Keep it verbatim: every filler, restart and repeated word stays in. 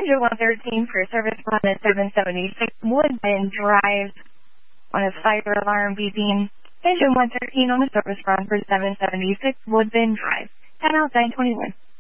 Engine one thirteen for service run at seven seventy-six Woodbine Drive on a fire alarm beeping. Engine one thirteen on a service run for seven seventy-six Woodbine Drive. ten outside twenty-one.